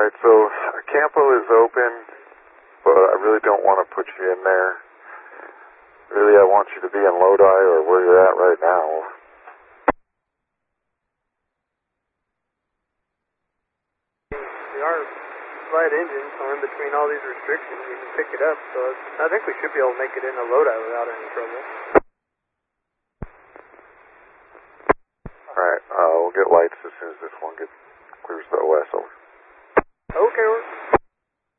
Alright, so Campo is open, but I really don't want to put you in there. Really, I want you to be in Lodi or where you're at right now. We are flight engine, so in between all these restrictions, we can pick it up. So I think we should be able to make it into Lodi without any trouble. Alright, we'll get lights as soon as this one clears the OS over. Okay,